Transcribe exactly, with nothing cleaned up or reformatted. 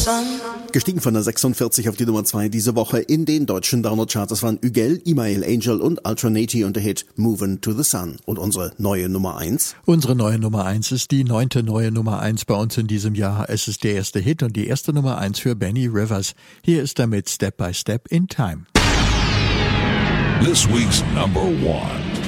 Gestiegen von der sechsundvierzig auf die Nummer zwei diese Woche in den deutschen Download-Charts. Das waren Ügel, Imael Angel und Alternati und der Hit Movin' to the Sun. Und unsere neue Nummer eins? Unsere neue Nummer eins ist die neunte neue Nummer eins bei uns in diesem Jahr. Es ist der erste Hit und die erste Nummer eins für Benny Rivers. Hier ist er mit Step by Step in Time. This week's number one.